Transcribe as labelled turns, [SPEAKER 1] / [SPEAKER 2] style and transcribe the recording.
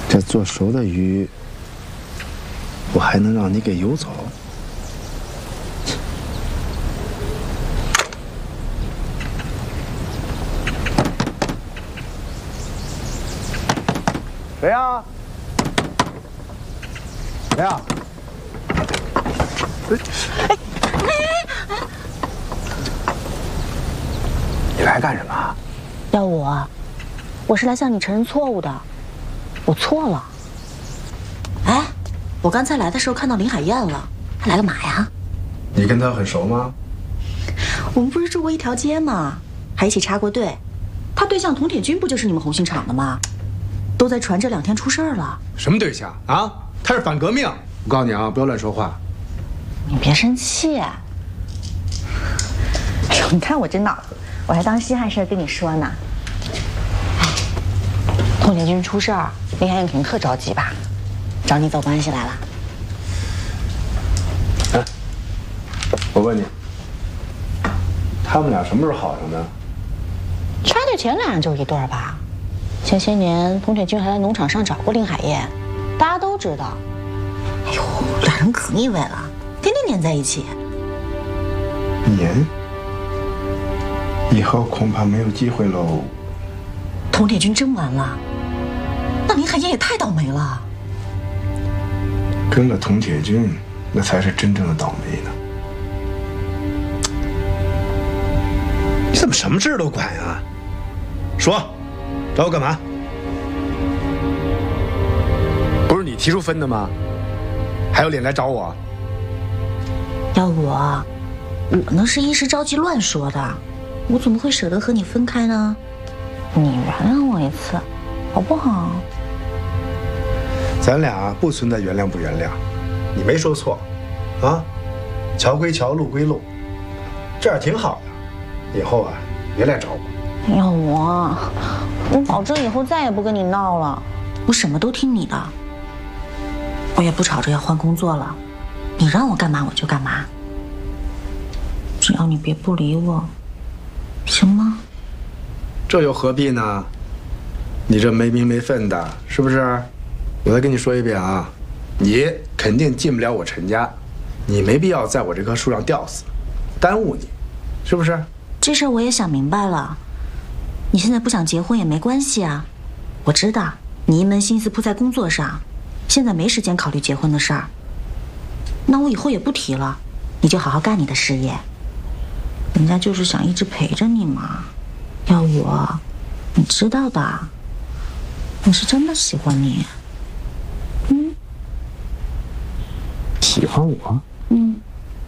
[SPEAKER 1] 这做熟的鱼，我还能让你给游走？谁呀？谁呀？你来干什么？
[SPEAKER 2] 要我是来向你承认错误的，我错了。哎，我刚才来的时候看到林海燕了，她来干嘛呀？
[SPEAKER 1] 你跟她很熟吗？
[SPEAKER 2] 我们不是住过一条街吗？还一起插过队。她对象佟铁军不就是你们红星厂的吗？都在传这2天出事儿了。
[SPEAKER 1] 什么对象啊？他是反革命！我告诉你啊，不要乱说话。
[SPEAKER 2] 你别生气。哎呦，你看我这脑子，我还当稀罕事儿跟你说呢。佟铁军出事儿，林海燕肯定特着急吧？找你走关系来了。
[SPEAKER 1] 哎，我问你，他们俩什么时候好上的？
[SPEAKER 2] 插队前2人就一对儿吧？前些年佟铁军还在农场上找过林海燕，大家都知道。哎呦，2人可腻歪了，天天黏在一起。
[SPEAKER 1] 黏？以后恐怕没有机会喽。
[SPEAKER 2] 佟铁军真完了，那林海燕也太倒霉了。
[SPEAKER 1] 跟了佟铁军，那才是真正的倒霉呢。你怎么什么事都管啊？说，找我干嘛？不是你提出分的吗？还有脸来找我？
[SPEAKER 2] 要我那是一时着急乱说的，我怎么会舍得和你分开呢？你原谅我一次，好不好？
[SPEAKER 1] 咱俩不存在原谅不原谅，你没说错，啊，桥归桥，路归路，这样挺好的。以后啊，别来找我。
[SPEAKER 2] 要我保证以后再也不跟你闹了，我什么都听你的，我也不吵着要换工作了，你让我干嘛我就干嘛，只要你别不理我，行吗？
[SPEAKER 1] 这又何必呢？你这没名没分的，是不是？我再跟你说一遍啊，你肯定进不了我陈家，你没必要在我这棵树上吊死，耽误你，是不是？
[SPEAKER 2] 这事我也想明白了，你现在不想结婚也没关系啊，我知道你一门心思扑在工作上，现在没时间考虑结婚的事儿。那我以后也不提了，你就好好干你的事业。人家就是想一直陪着你嘛。要我，你知道的，我是真的喜欢你。
[SPEAKER 1] 喜欢我？
[SPEAKER 2] 嗯。